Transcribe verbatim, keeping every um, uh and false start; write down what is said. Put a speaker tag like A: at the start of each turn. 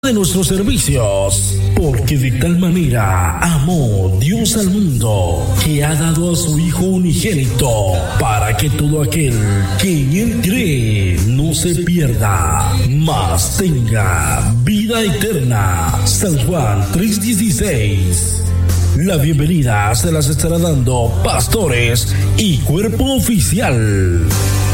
A: de nuestros servicios, porque de tal manera amó Dios al mundo que ha dado a su Hijo unigénito para que todo aquel que en él cree no se pierda, mas tenga vida eterna. San Juan tres dieciséis. La bienvenida se las estará dando pastores y cuerpo oficial.